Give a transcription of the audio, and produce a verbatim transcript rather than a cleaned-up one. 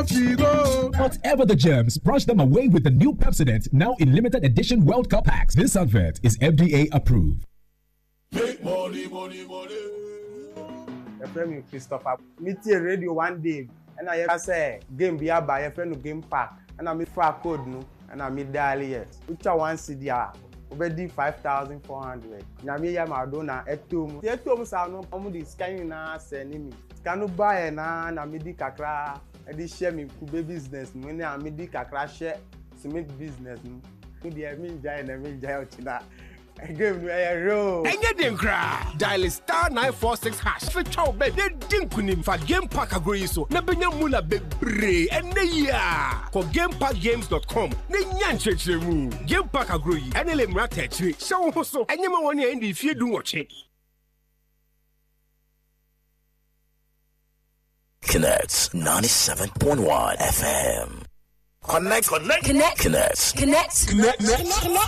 Whatever the germs, brush them away with the new Pepsodent, now in limited edition World Cup packs. This advert is F D A approved. Make money, money, money. Your friend Christopher, meet your radio one day, and I say game be by your friend game pack, and I meet for code no, and I meet daily yet. Which I want C D R. Already five thousand four hundred. Now me ya Madonna at two. The two months are no come the scanning na send me. Can you buy na na me di kakra? I di share me kube business. No na me di kakra share cement business. No. Me di me jai na me jai ochina. I give me a row. Enye dem kra. Dial star nine four six hash. Fe chow be de din kunim fa game pack agro so. Na benya mula bebre ene ya. Ko game pack games dot com. Ne nya nchechire mu. Game pack agro yi. Ene le mra techire. Shawo ho so. Enye ma woni e ndi fie du woche. Connects ninety-seven point one F M. Connect, connect, connect, connect, connect, connect, connect.